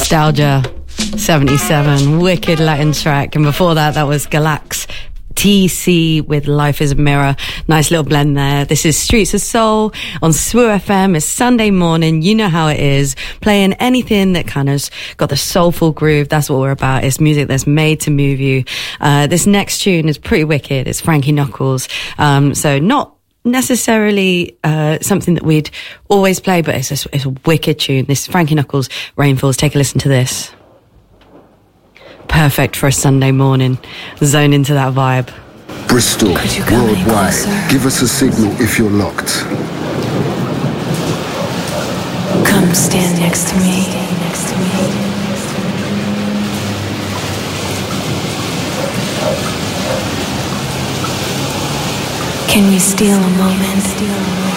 Nostalgia 77, wicked Latin track. And before that, that was Galax TC with Life is a Mirror. Nice little blend there. This is Streets of Soul on SWU FM. It's Sunday morning. You know how it is. Playing anything that kind of got the soulful groove. That's what we're about. It's music that's made to move you. This next tune is pretty wicked. It's Frankie Knuckles. So not necessarily something that we'd always play, but it's a wicked tune. This is Frankie Knuckles, Rainfalls. Take a listen to this. Perfect for a Sunday morning. Zone into that vibe. Bristol, worldwide. Give us a signal if you're locked. Come stand next to me. Can we steal a moment?